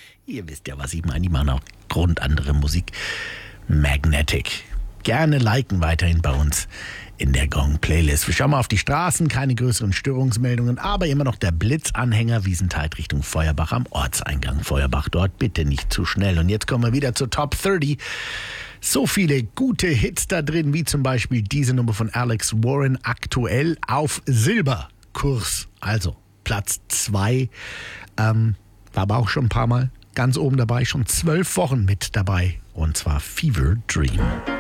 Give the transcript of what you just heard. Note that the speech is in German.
Ihr wisst ja, was ich meine. Die machen auch grundandere Musik. Magnetic. Gerne liken weiterhin bei uns in der Gong-Playlist. Wir schauen mal auf die Straßen, keine größeren Störungsmeldungen, aber immer noch der Blitzanhänger Wiesenthal Richtung Feuerbach am Ortseingang Feuerbach. Dort bitte nicht zu schnell. Und jetzt kommen wir wieder zur Top 30. So viele gute Hits da drin, wie zum Beispiel diese Nummer von Alex Warren, aktuell auf Silberkurs. Also Platz 2, war aber auch schon ein paar Mal ganz oben dabei, schon 12 Wochen mit dabei. Und zwar Fever Dream.